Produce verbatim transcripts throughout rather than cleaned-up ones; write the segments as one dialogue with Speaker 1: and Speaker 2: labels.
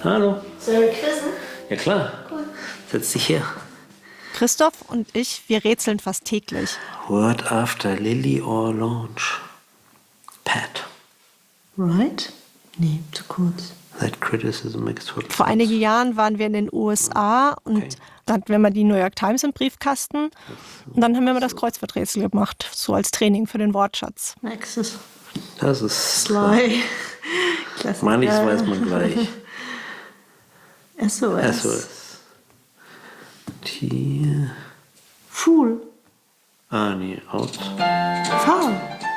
Speaker 1: Hallo.
Speaker 2: Sollen wir quizzen?
Speaker 1: Ja klar.
Speaker 2: Cool.
Speaker 1: Setz dich her.
Speaker 3: Christoph und ich, wir rätseln fast täglich.
Speaker 1: Word after Lily or launch? Pat.
Speaker 2: Right? Nee, zu kurz.
Speaker 1: That criticism makes total
Speaker 3: Vor
Speaker 1: sense.
Speaker 3: einigen Jahren waren wir in den U S A und
Speaker 1: Okay.
Speaker 3: da hatten wir mal die New York Times im Briefkasten. Und dann haben wir mal das Kreuzworträtsel gemacht, so als Training für den Wortschatz.
Speaker 2: Nexus.
Speaker 1: Das ist
Speaker 2: Sly. Klassiker.
Speaker 1: Manches weiß man gleich.
Speaker 2: S O S.
Speaker 1: S O S. Tier.
Speaker 2: Fool.
Speaker 1: Ah, nee, out.
Speaker 2: Foul.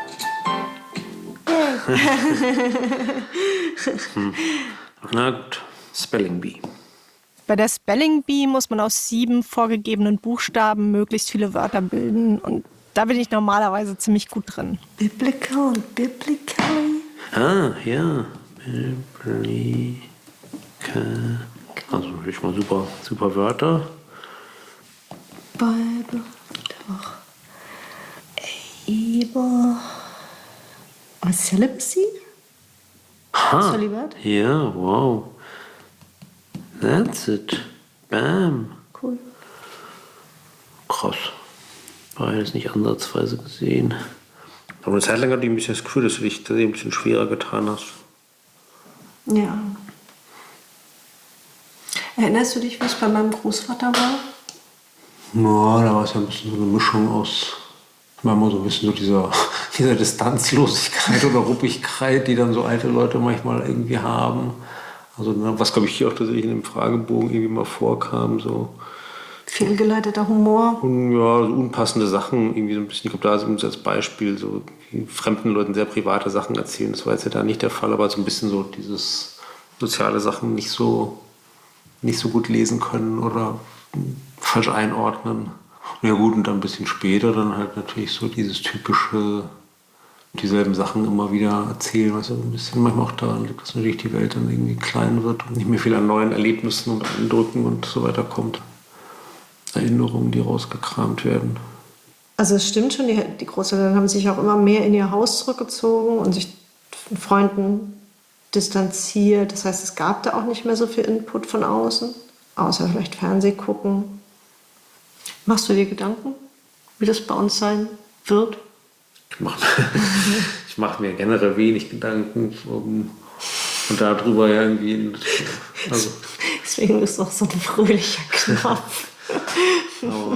Speaker 1: Na gut. Spelling Bee.
Speaker 3: Bei der Spelling Bee muss man aus sieben vorgegebenen Buchstaben möglichst viele Wörter bilden. Und da bin ich normalerweise ziemlich gut drin.
Speaker 2: Biblical und biblically.
Speaker 1: Ah, ja. Biblika. Also natürlich mal super, super Wörter.
Speaker 2: Bible. Doch. Able. Oh, Celibacy?
Speaker 1: Ha.
Speaker 2: Zölibat?
Speaker 1: Ja, wow. That's it. Bam.
Speaker 2: Cool.
Speaker 1: Krass. War jetzt nicht ansatzweise gesehen. Aber eine Zeit lang hatte ich ein bisschen das Gefühl, dass du dich da ein bisschen schwerer getan hast.
Speaker 2: Ja. Erinnerst du dich, wie es bei meinem Großvater war?
Speaker 1: Ja, da war es ja ein bisschen so eine Mischung aus, manchmal so ein bisschen so dieser, dieser Distanzlosigkeit oder Ruppigkeit, die dann so alte Leute manchmal irgendwie haben. Also was, glaube ich, hier auch tatsächlich in dem Fragebogen irgendwie mal vorkam, so
Speaker 2: Fehlgeleiteter Humor.
Speaker 1: un, ja, so unpassende Sachen, irgendwie so ein bisschen, ich glaube, da ist als Beispiel so fremden Leuten sehr private Sachen erzählen. Das war jetzt ja da nicht der Fall, aber so ein bisschen so dieses soziale Sachen nicht so, nicht so gut lesen können oder falsch einordnen. Ja gut, und dann ein bisschen später dann halt natürlich so dieses typische, dieselben Sachen immer wieder erzählen, was ja ein bisschen manchmal auch daran liegt, dass natürlich die Welt dann irgendwie klein wird und nicht mehr viel an neuen Erlebnissen und Eindrücken und so weiter kommt. Erinnerungen, die rausgekramt werden.
Speaker 2: Also es stimmt schon, die, die Großeltern haben sich auch immer mehr in ihr Haus zurückgezogen und sich von Freunden distanziert. Das heißt, es gab da auch nicht mehr so viel Input von außen, außer vielleicht Fernseh gucken. Machst du dir Gedanken, wie das bei uns sein wird?
Speaker 1: Ich mache ich mach mir generell wenig Gedanken um, und darüber ja irgendwie. Also,
Speaker 2: Deswegen ist auch so ein fröhlicher Knopf.
Speaker 1: aber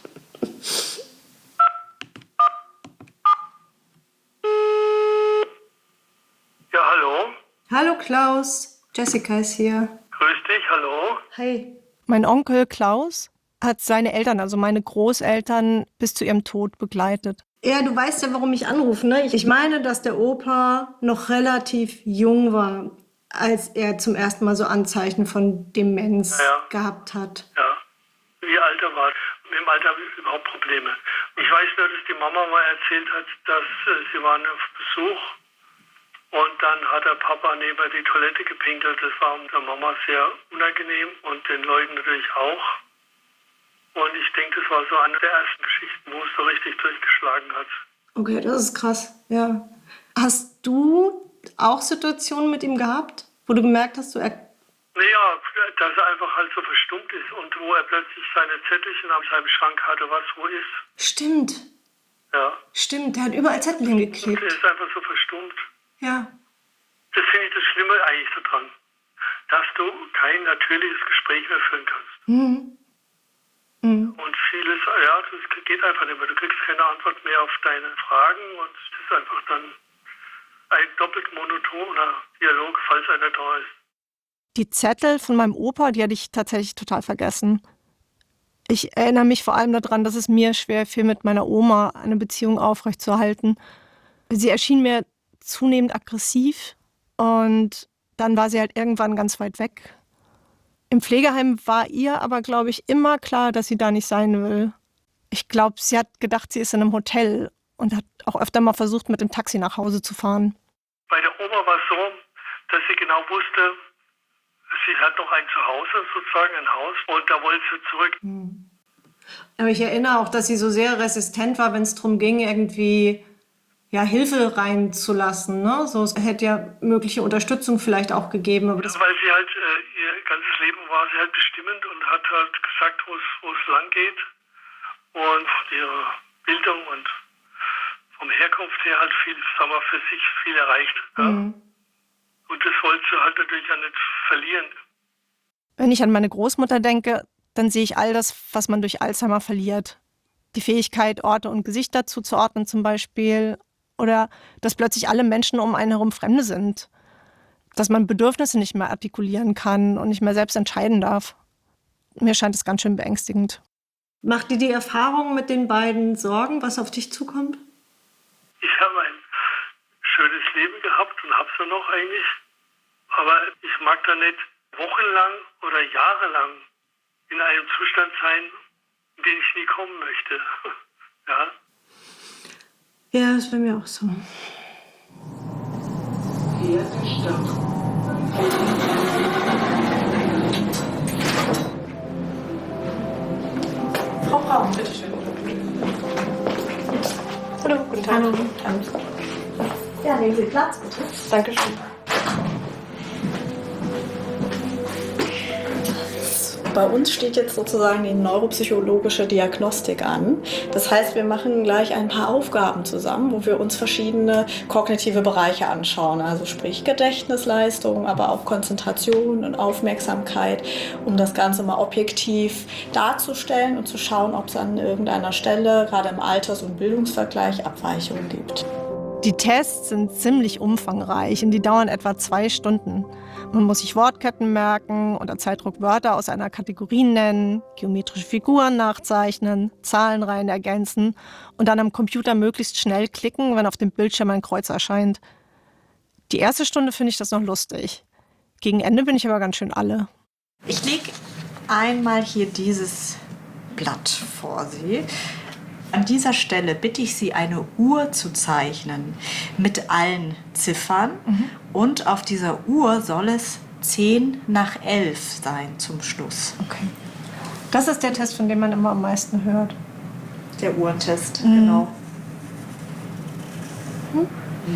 Speaker 4: Ja, hallo.
Speaker 2: Hallo Klaus, Jessica ist hier.
Speaker 4: Grüß dich, hallo.
Speaker 2: Hi.
Speaker 3: Mein Onkel Klaus hat seine Eltern, also meine Großeltern, bis zu ihrem Tod begleitet.
Speaker 2: Ja, du weißt ja, warum ich anrufe, ne? Ich meine, dass der Opa noch relativ jung war, als er zum ersten Mal so Anzeichen von Demenz
Speaker 4: Ja.
Speaker 2: gehabt hat.
Speaker 4: Ja. Wie alt er war. Mit dem Alter habe ich überhaupt Probleme. Ich weiß nur, dass die Mama mal erzählt hat, dass äh, sie waren auf Besuch und dann hat der Papa neben die Toilette gepinkelt. Das war der Mama sehr unangenehm und den Leuten natürlich auch. Und ich denke, das war so eine der ersten Geschichten, wo es so richtig durchgeschlagen hat.
Speaker 2: Okay, das ist krass, ja. Hast du auch Situationen mit ihm gehabt, wo du gemerkt hast, du er
Speaker 4: Naja, dass er einfach halt so verstummt ist und wo er plötzlich seine Zettelchen auf seinem Schrank hatte, was wo ist.
Speaker 2: Stimmt,
Speaker 4: Ja.
Speaker 2: stimmt, der hat überall Zettel
Speaker 4: Und
Speaker 2: hingeklebt.
Speaker 4: er ist einfach so verstummt.
Speaker 2: Ja.
Speaker 4: Das finde ich das Schlimme eigentlich so dran. Dass du kein natürliches Gespräch mehr führen kannst.
Speaker 2: Mhm. Mhm.
Speaker 4: Und vieles, ja, das geht einfach nicht mehr. Du kriegst keine Antwort mehr auf deine Fragen und es ist einfach dann ein doppelt monotoner Dialog, falls einer da ist.
Speaker 3: Die Zettel von meinem Opa, die hatte ich tatsächlich total vergessen. Ich erinnere mich vor allem daran, dass es mir schwer fiel, mit meiner Oma eine Beziehung aufrechtzuerhalten. Sie erschien mir zunehmend aggressiv und dann war sie halt irgendwann ganz weit weg. Im Pflegeheim war ihr aber, glaube ich, immer klar, dass sie da nicht sein will. Ich glaube, sie hat gedacht, sie ist in einem Hotel und hat auch öfter mal versucht, mit dem Taxi nach Hause zu fahren.
Speaker 4: Bei der Oma war es so, dass sie genau wusste, sie hat noch ein Zuhause, sozusagen ein Haus, und da wollte sie zurück.
Speaker 2: Aber ich erinnere auch, dass sie so sehr resistent war, wenn es darum ging, irgendwie ja, Hilfe reinzulassen. Ne? So, es hätte ja mögliche Unterstützung vielleicht auch gegeben. Aber das
Speaker 4: Weil sie halt äh, ihr ganzes Leben war sie halt bestimmend und hat halt gesagt, wo es wo es lang geht. Und ihre Bildung und vom Herkunft her halt viel, sagen wir, für sich viel erreicht. Ja. Mhm. Und das wollte sie halt natürlich auch nicht verlieren.
Speaker 3: Wenn ich an meine Großmutter denke, dann sehe ich all das, was man durch Alzheimer verliert. Die Fähigkeit, Orte und Gesichter zuzuordnen zum Beispiel. Oder dass plötzlich alle Menschen um einen herum Fremde sind. Dass man Bedürfnisse nicht mehr artikulieren kann und nicht mehr selbst entscheiden darf. Mir scheint es ganz schön beängstigend.
Speaker 2: Macht dir die Erfahrung mit den beiden Sorgen, was auf dich zukommt?
Speaker 4: Ich habe ein schönes Leben gehabt und habe es noch eigentlich. Aber ich mag da nicht wochenlang oder jahrelang in einem Zustand sein, in den ich nie kommen möchte. Ja.
Speaker 2: Ja, das wäre mir auch so.
Speaker 5: Vierte Stock. Frau Braun, bitteschön.
Speaker 2: Hallo, guten Tag. Hallo. Ja, nehmen Sie Platz, bitte.
Speaker 5: Dankeschön. Bei uns steht jetzt sozusagen die neuropsychologische Diagnostik an. Das heißt, wir machen gleich ein paar Aufgaben zusammen, wo wir uns verschiedene kognitive Bereiche anschauen. Also sprich Gedächtnisleistung, aber auch Konzentration und Aufmerksamkeit, um das Ganze mal objektiv darzustellen und zu schauen, ob es an irgendeiner Stelle, gerade im Alters- und Bildungsvergleich, Abweichungen gibt.
Speaker 3: Die Tests sind ziemlich umfangreich und die dauern etwa zwei Stunden. Man muss sich Wortketten merken, unter Zeitdruck Wörter aus einer Kategorie nennen, geometrische Figuren nachzeichnen, Zahlenreihen ergänzen und dann am Computer möglichst schnell klicken, wenn auf dem Bildschirm ein Kreuz erscheint. Die erste Stunde finde ich das noch lustig. Gegen Ende bin ich aber ganz schön alle.
Speaker 5: Ich lege einmal hier dieses Blatt vor Sie. An dieser Stelle bitte ich Sie, eine Uhr zu zeichnen mit allen Ziffern. Mhm. Und auf dieser Uhr soll es zehn nach elf sein zum Schluss.
Speaker 3: Okay. Das ist der Test, von dem man immer am meisten hört.
Speaker 5: Der Uhrentest,
Speaker 3: mhm.
Speaker 5: genau.
Speaker 3: Mhm.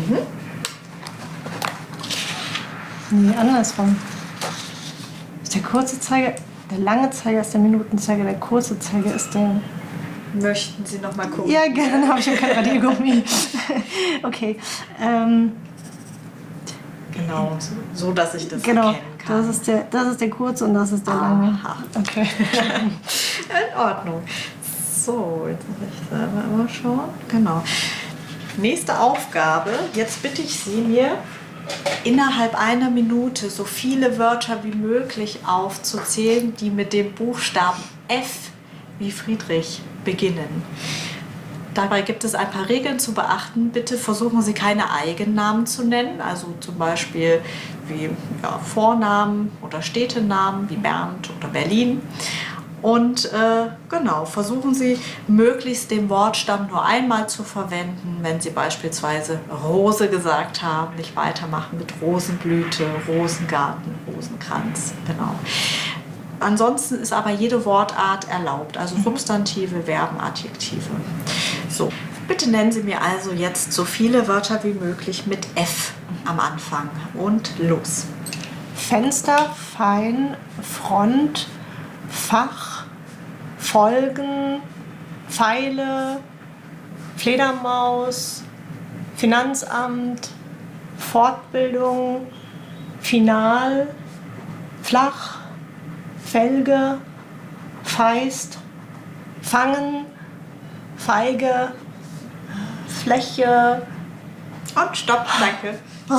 Speaker 3: Mhm. Nee, andersrum. Ist der kurze Zeiger, der lange Zeiger ist der Minutenzeiger, der kurze Zeiger ist der...
Speaker 5: Möchten Sie noch mal gucken?
Speaker 3: Ja, gerne, habe ich schon kein Radiergummi. Okay. Ähm,
Speaker 5: genau, so, so, dass ich das
Speaker 3: genau,
Speaker 5: erkennen kann.
Speaker 3: Das ist, der, das ist der kurze und das ist der lange.
Speaker 5: Aha.
Speaker 3: Okay.
Speaker 5: In Ordnung. So, jetzt muss ich selber mal schauen. Genau. Nächste Aufgabe. Jetzt bitte ich Sie, mir innerhalb einer Minute so viele Wörter wie möglich aufzuzählen, die mit dem Buchstaben F wie Friedrich beginnen. Dabei gibt es ein paar Regeln zu beachten. Bitte versuchen Sie keine Eigennamen zu nennen, also zum Beispiel wie ja, Vornamen oder Städtenamen wie Bernd oder Berlin. Und äh, genau, versuchen Sie möglichst den Wortstamm nur einmal zu verwenden, wenn Sie beispielsweise Rose gesagt haben, nicht weitermachen mit Rosenblüte, Rosengarten, Rosenkranz, genau. Ansonsten ist aber jede Wortart erlaubt, also Substantive, Verben, Adjektive. So, bitte nennen Sie mir also jetzt so viele Wörter wie möglich mit F am Anfang und los.
Speaker 3: Fenster, Fein, Front, Fach, Folgen, Pfeile, Fledermaus, Finanzamt, Fortbildung, Final, Flach, Felge, Feist, Fangen, Feige, Fläche
Speaker 5: und Stopp, danke.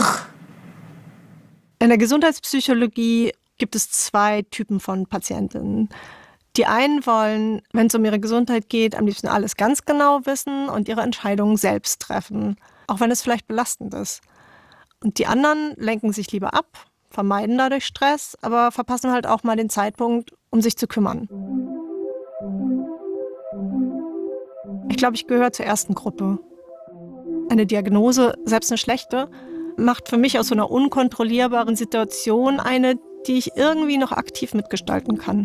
Speaker 3: In der Gesundheitspsychologie gibt es zwei Typen von Patientinnen. Die einen wollen, wenn es um ihre Gesundheit geht, am liebsten alles ganz genau wissen und ihre Entscheidungen selbst treffen, auch wenn es vielleicht belastend ist. Und die anderen lenken sich lieber ab, vermeiden dadurch Stress, aber verpassen halt auch mal den Zeitpunkt, um sich zu kümmern. Ich glaube, ich gehöre zur ersten Gruppe. Eine Diagnose, selbst eine schlechte, macht für mich aus so einer unkontrollierbaren Situation eine, die ich irgendwie noch aktiv mitgestalten kann.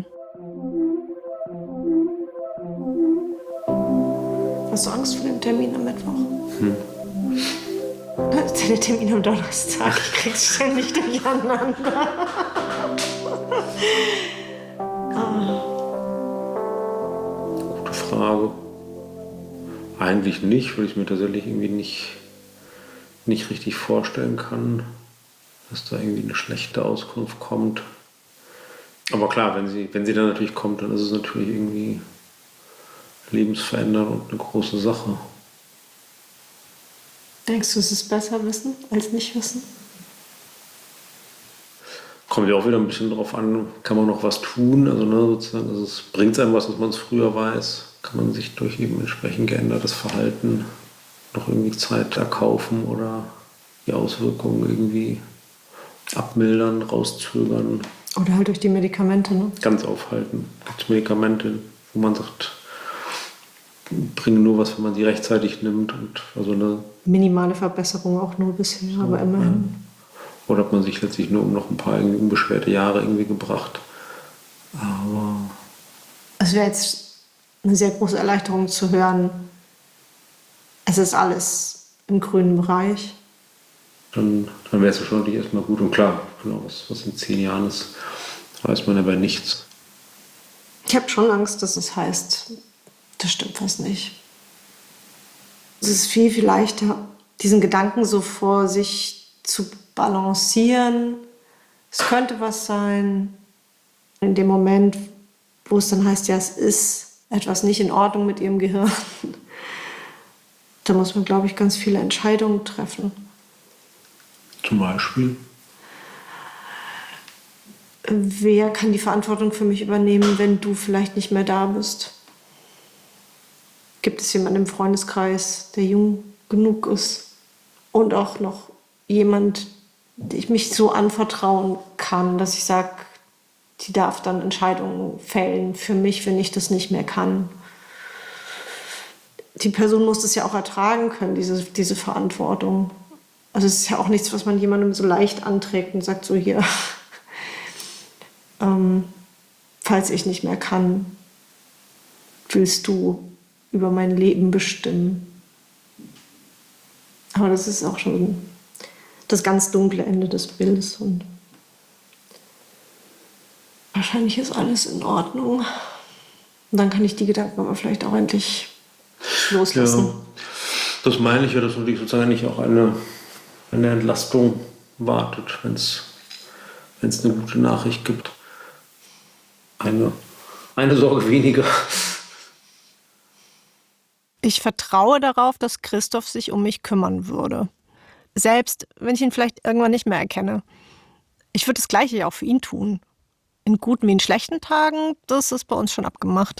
Speaker 2: Hast du Angst vor dem Termin am Mittwoch?
Speaker 1: Hm.
Speaker 2: Das ist der Termin am Donnerstag. Ich krieg's ständig durcheinander.
Speaker 1: Gute Frage. Eigentlich nicht, weil ich mir tatsächlich irgendwie nicht, nicht richtig vorstellen kann, dass da irgendwie eine schlechte Auskunft kommt. Aber klar, wenn sie, wenn sie dann natürlich kommt, dann ist es natürlich irgendwie lebensverändernd und eine große Sache.
Speaker 2: Denkst du, es ist besser wissen als nicht wissen?
Speaker 1: Kommt ja auch wieder ein bisschen drauf an, kann man noch was tun? Also, ne, sozusagen, also es bringt einem was, dass man es früher weiß. Kann man sich durch eben entsprechend geändertes Verhalten noch irgendwie Zeit erkaufen oder die Auswirkungen irgendwie abmildern, rauszögern.
Speaker 2: Oder halt durch die Medikamente, ne?
Speaker 1: Ganz aufhalten. Gibt es Medikamente, wo man sagt, bringen nur was, wenn man sie rechtzeitig nimmt. Und also eine
Speaker 2: Minimale Verbesserung auch nur bisher, so, aber immerhin.
Speaker 1: Ja. Oder hat man sich letztlich nur um noch ein paar irgendwie unbeschwerte Jahre irgendwie gebracht. Aber
Speaker 2: Es wäre jetzt eine sehr große Erleichterung zu hören, es ist alles im grünen Bereich.
Speaker 1: dann, dann wäre es schon natürlich erstmal gut. Und klar, genau, was, was in zehn Jahren ist, weiß man aber nichts.
Speaker 2: Ich habe schon Angst, dass es heißt, das stimmt was nicht. Es ist viel, viel leichter, diesen Gedanken so vor sich zu balancieren. Es könnte was sein. In dem Moment, wo es dann heißt, ja, es ist etwas nicht in Ordnung mit ihrem Gehirn, da muss man, glaube ich, ganz viele Entscheidungen treffen.
Speaker 1: Zum Beispiel?
Speaker 2: Wer kann die Verantwortung für mich übernehmen, wenn du vielleicht nicht mehr da bist? Gibt es jemanden im Freundeskreis, der jung genug ist und auch noch jemand, dem ich mich so anvertrauen kann, dass ich sage, die darf dann Entscheidungen fällen für mich, wenn ich das nicht mehr kann. Die Person muss das ja auch ertragen können, diese, diese Verantwortung. Also es ist ja auch nichts, was man jemandem so leicht anträgt und sagt so hier, ähm, falls ich nicht mehr kann, willst du über mein Leben bestimmen. Aber das ist auch schon das ganz dunkle Ende des Bildes und wahrscheinlich ist alles in Ordnung. Und dann kann ich die Gedanken aber vielleicht auch endlich loslassen.
Speaker 1: Ja, das meine ich ja, dass natürlich sozusagen nicht auch eine, eine Entlastung wartet, wenn es eine gute Nachricht gibt. Eine, eine Sorge weniger.
Speaker 3: Ich vertraue darauf, dass Christoph sich um mich kümmern würde. Selbst wenn ich ihn vielleicht irgendwann nicht mehr erkenne. Ich würde das Gleiche auch für ihn tun. In guten wie in schlechten Tagen, das ist bei uns schon abgemacht.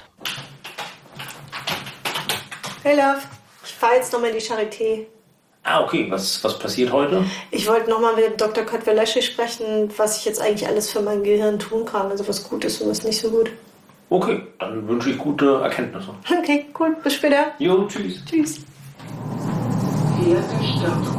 Speaker 2: Hey Love, ich fahre jetzt nochmal in die Charité.
Speaker 1: Ah, okay. Was, was passiert heute?
Speaker 2: Ich wollte nochmal mit dem Doktor Kotweleschi sprechen, was ich jetzt eigentlich alles für mein Gehirn tun kann. Also was gut ist und was nicht so gut.
Speaker 1: Okay, dann wünsche ich gute Erkenntnisse.
Speaker 2: Okay, cool. Bis später.
Speaker 1: Jo, tschüss.
Speaker 2: Tschüss.
Speaker 6: Vierte Stopp.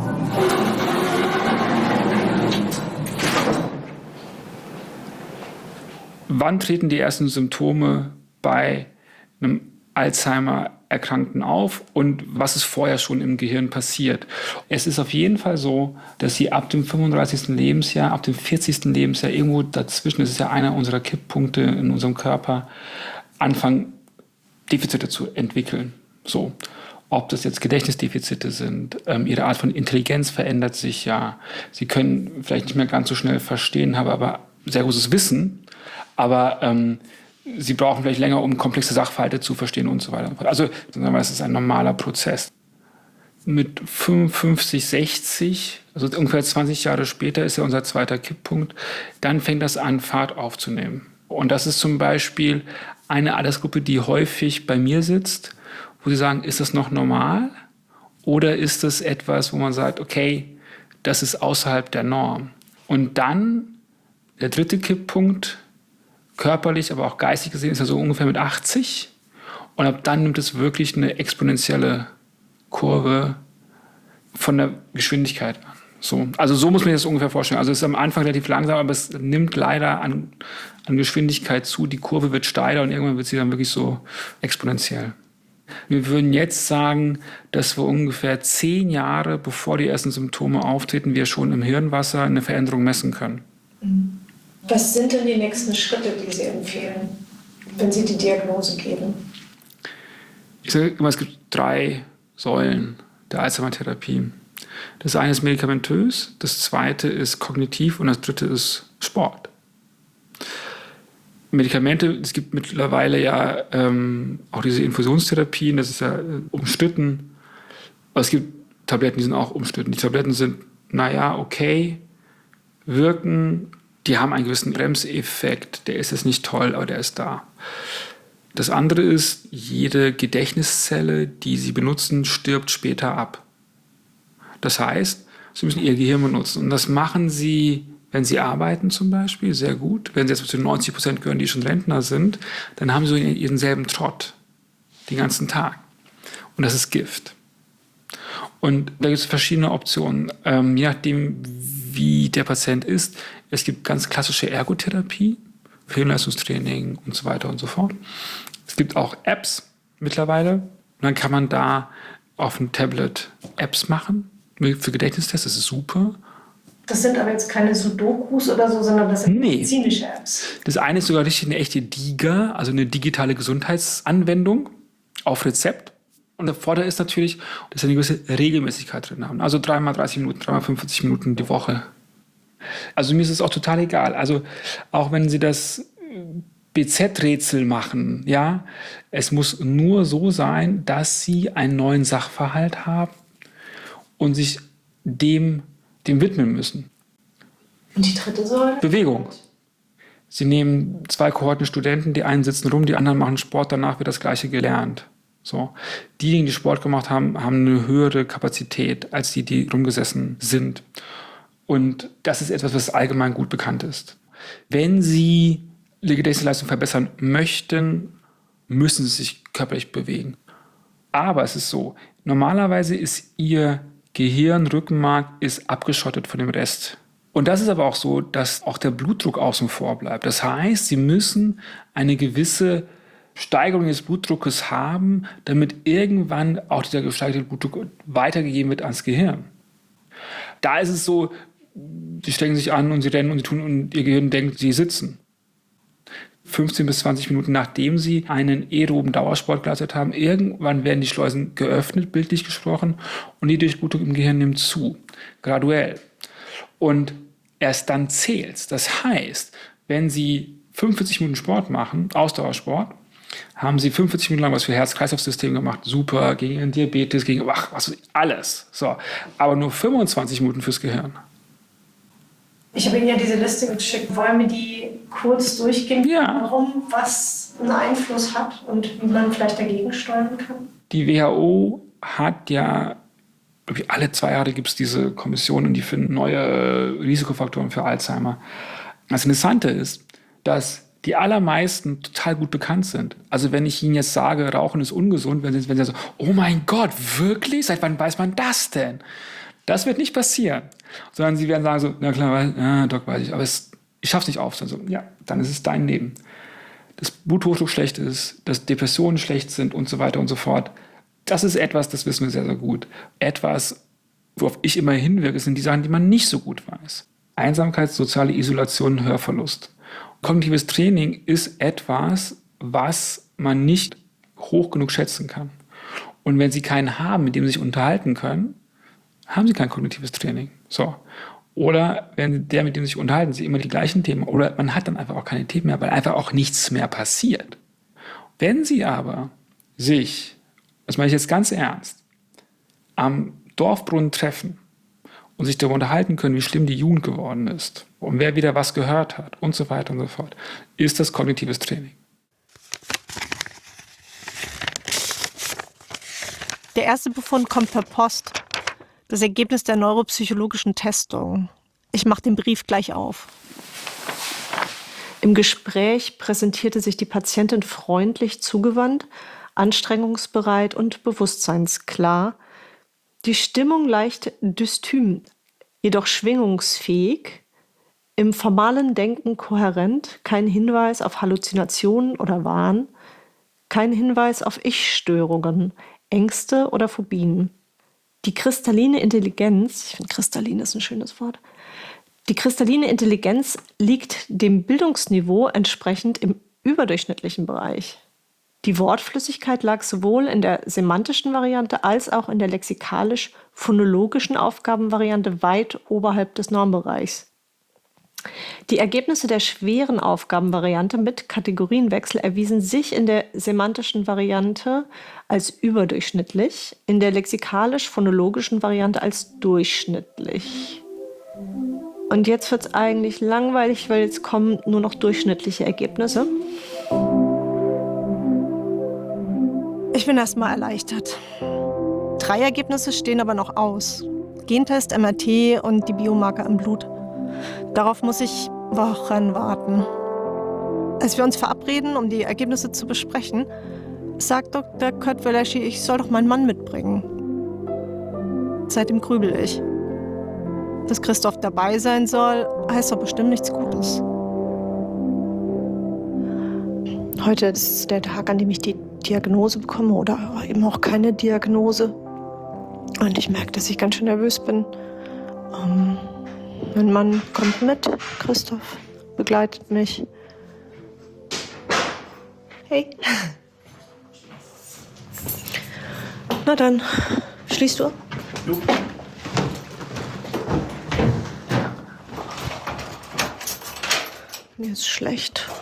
Speaker 7: Wann treten die ersten Symptome bei einem Alzheimer-Erkrankten auf und was ist vorher schon im Gehirn passiert? Es ist auf jeden Fall so, dass sie ab dem fünfunddreißigsten Lebensjahr, ab dem vierzigsten Lebensjahr, irgendwo dazwischen, das ist ja einer unserer Kipppunkte in unserem Körper, anfangen, Defizite zu entwickeln. So. Ob das jetzt Gedächtnisdefizite sind, ähm, ihre Art von Intelligenz verändert sich ja. Sie können vielleicht nicht mehr ganz so schnell verstehen, haben aber sehr großes Wissen, aber ähm, sie brauchen vielleicht länger, um komplexe Sachverhalte zu verstehen und so weiter. Also sagen wir, es ist ein normaler Prozess. Mit fünfundfünfzig, sechzig, also ungefähr zwanzig Jahre später, ist ja unser zweiter Kipppunkt, dann fängt das an, Fahrt aufzunehmen. Und das ist zum Beispiel eine Altersgruppe, die häufig bei mir sitzt, wo sie sagen, ist das noch normal? Oder ist das etwas, wo man sagt, okay, das ist außerhalb der Norm? Und dann, der dritte Kipppunkt, körperlich, aber auch geistig gesehen, ist er so ungefähr mit achtzig. Und ab dann nimmt es wirklich eine exponentielle Kurve von der Geschwindigkeit an. So. Also so muss man sich das ungefähr vorstellen. Also es ist am Anfang relativ langsam, aber es nimmt leider an, an Geschwindigkeit zu. Die Kurve wird steiler und irgendwann wird sie dann wirklich so exponentiell. Wir würden jetzt sagen, dass wir ungefähr zehn Jahre, bevor die ersten Symptome auftreten, wir schon im Hirnwasser eine Veränderung messen können.
Speaker 2: Was sind denn die nächsten Schritte, die Sie empfehlen, wenn Sie die Diagnose geben?
Speaker 7: Ich sage immer, es gibt drei Säulen der Alzheimer-Therapie. Das eine ist medikamentös, das zweite ist kognitiv und das dritte ist Sport. Medikamente, es gibt mittlerweile ja ähm, auch diese Infusionstherapien, das ist ja äh, umstritten. Aber es gibt Tabletten, die sind auch umstritten. Die Tabletten sind, naja, okay, wirken, die haben einen gewissen Bremseffekt, der ist jetzt nicht toll, aber der ist da. Das andere ist, jede Gedächtniszelle, die sie benutzen, stirbt später ab. Das heißt, sie müssen ihr Gehirn benutzen. Und das machen sie, wenn sie arbeiten zum Beispiel, sehr gut. Wenn sie jetzt zu den neunzig Prozent gehören, die schon Rentner sind, dann haben sie ihren selben Trott den ganzen Tag. Und das ist Gift. Und da gibt es verschiedene Optionen, ähm, je nachdem, wie der Patient ist. Es gibt ganz klassische Ergotherapie, Hirnleistungstraining und so weiter und so fort. Es gibt auch Apps mittlerweile. Und dann kann man da auf dem Tablet Apps machen für Gedächtnistests. Das ist super.
Speaker 2: Das sind aber jetzt keine Sudokus oder so, sondern das sind
Speaker 7: Nee.
Speaker 2: medizinische Apps.
Speaker 7: Das eine ist sogar richtig eine echte DIGA, also eine digitale Gesundheitsanwendung auf Rezept. Und der Vorteil ist natürlich, dass wir eine gewisse Regelmäßigkeit drin haben. Also dreimal dreißig Minuten, dreimal fünfundvierzig Minuten die Woche. Also mir ist es auch total egal. Also auch wenn Sie das B Z-Rätsel machen, ja, es muss nur so sein, dass Sie einen neuen Sachverhalt haben und sich dem, dem widmen müssen.
Speaker 2: Und die dritte Säule?
Speaker 7: Bewegung. Sie nehmen zwei Kohorten Studenten, die einen sitzen rum, die anderen machen Sport, danach wird das Gleiche gelernt. So. Diejenigen, die Sport gemacht haben, haben eine höhere Kapazität als die, die rumgesessen sind. Und das ist etwas, was allgemein gut bekannt ist. Wenn Sie die Gedächtnisleistung verbessern möchten, müssen Sie sich körperlich bewegen. Aber es ist so, normalerweise ist Ihr Gehirn, Rückenmark ist abgeschottet von dem Rest. Und das ist aber auch so, dass auch der Blutdruck außen vor bleibt. Das heißt, Sie müssen eine gewisse Steigerung des Blutdruckes haben, damit irgendwann auch dieser gesteigerte Blutdruck weitergegeben wird ans Gehirn. Da ist es so, Sie stecken sich an und Sie rennen und Sie tun und Ihr Gehirn denkt, Sie sitzen. fünfzehn bis zwanzig Minuten nachdem Sie einen aeroben Dauersport geleistet haben, irgendwann werden die Schleusen geöffnet, bildlich gesprochen, und die Durchblutung im Gehirn nimmt zu, graduell. Und erst dann zählt's. Das heißt, wenn Sie fünfundvierzig Minuten Sport machen, Ausdauersport, haben Sie fünfundvierzig Minuten lang was für Herz-Kreislauf-System gemacht, super, gegen Ihren Diabetes, gegen, ach, was, alles. So. Aber nur fünfundzwanzig Minuten fürs Gehirn.
Speaker 2: Ich habe Ihnen ja diese Liste geschickt. Wollen wir die kurz durchgehen,
Speaker 7: Ja.
Speaker 2: warum was einen Einfluss hat und wie man vielleicht dagegen steuern kann?
Speaker 7: Die W H O hat ja, alle zwei Jahre gibt es diese Kommissionen, die finden neue Risikofaktoren für Alzheimer. Das Interessante ist, dass die allermeisten total gut bekannt sind. Also wenn ich Ihnen jetzt sage, Rauchen ist ungesund, wenn Sie, wenn Sie sagen, oh mein Gott, wirklich? Seit wann weiß man das denn? Das wird nicht passieren. Sondern Sie werden sagen so, na klar, ja, Doc, weiß ich, aber es, ich schaff's nicht auf. Dann so, ja, dann ist es dein Leben. Dass Bluthochdruck schlecht ist, dass Depressionen schlecht sind und so weiter und so fort. Das ist etwas, das wissen wir sehr, sehr gut. Etwas, worauf ich immer hinwirke, sind die Sachen, die man nicht so gut weiß. Einsamkeit, soziale Isolation, Hörverlust. Kognitives Training ist etwas, was man nicht hoch genug schätzen kann. Und wenn Sie keinen haben, mit dem Sie sich unterhalten können, haben Sie kein kognitives Training. So. Oder wenn der, mit dem Sie sich unterhalten, Sie immer die gleichen Themen, oder man hat dann einfach auch keine Themen mehr, weil einfach auch nichts mehr passiert. Wenn Sie aber sich, das meine ich jetzt ganz ernst, am Dorfbrunnen treffen und sich darüber unterhalten können, wie schlimm die Jugend geworden ist und wer wieder was gehört hat und so weiter und so fort, ist das kognitives Training.
Speaker 3: Der erste Befund kommt per Post. Das Ergebnis der neuropsychologischen Testung. Ich mache den Brief gleich auf. Im Gespräch präsentierte sich die Patientin freundlich zugewandt, anstrengungsbereit und bewusstseinsklar. Die Stimmung leicht dystym, jedoch schwingungsfähig, im formalen Denken kohärent, kein Hinweis auf Halluzinationen oder Wahn, kein Hinweis auf Ich-Störungen, Ängste oder Phobien. Die kristalline Intelligenz, ich finde kristallin ist ein schönes Wort,
Speaker 2: Die kristalline Intelligenz liegt dem Bildungsniveau entsprechend im überdurchschnittlichen Bereich. Die Wortflüssigkeit lag sowohl in der semantischen Variante als auch in der lexikalisch-phonologischen Aufgabenvariante weit oberhalb des Normbereichs. Die Ergebnisse der schweren Aufgabenvariante mit Kategorienwechsel erwiesen sich in der semantischen Variante als überdurchschnittlich, in der lexikalisch-phonologischen Variante als durchschnittlich. Und jetzt wird es eigentlich langweilig, weil jetzt kommen nur noch durchschnittliche Ergebnisse.
Speaker 3: Ich bin erstmal erleichtert. Drei Ergebnisse stehen aber noch aus. Gentest, M R T und die Biomarker im Blut. Darauf muss ich Wochen warten. Als wir uns verabreden, um die Ergebnisse zu besprechen, sagt Doktor Kurt Wellerschi, ich soll doch meinen Mann mitbringen. Seitdem grübel ich. Dass Christoph dabei sein soll, heißt doch bestimmt nichts Gutes.
Speaker 2: Heute ist der Tag, an dem ich die Diagnose bekomme oder eben auch keine Diagnose. Und ich merke, dass ich ganz schön nervös bin. Um, mein Mann kommt mit, Christoph begleitet mich. Hey. Na dann, schließt du ab?
Speaker 7: Jo.
Speaker 2: Mir ist schlecht.